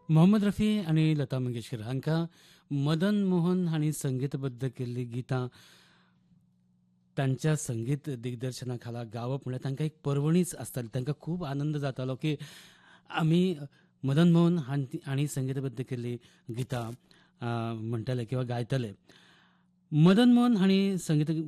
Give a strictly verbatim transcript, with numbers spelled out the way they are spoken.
मोहम्मद रफी आणि लता मंगेशकर हांकां मदन मोहन हांणी संगीतबद्ध केल्लीं गितां तांच्या संगीत दिग्दर्शना खाला गावप म्हळ्यार तांकां एक पर्वणीच आसताली. तांकां खूब आनंद जातालो की आमी मदन मोहन हांणी हांणी संगीतबद्ध केल्लीं गितां म्हणटले किंवा गायतले. मदन मोहन हांणी संगीत